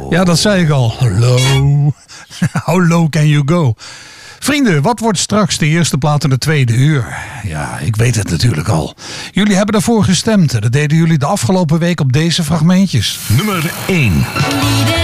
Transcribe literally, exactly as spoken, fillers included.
Ja, dat zei ik al. Low. How low can you go? Vrienden, wat wordt straks de eerste plaat in de tweede uur? Ja, ik weet het natuurlijk al. Jullie hebben daarvoor gestemd. Dat deden jullie de afgelopen week op deze fragmentjes. Nummer één.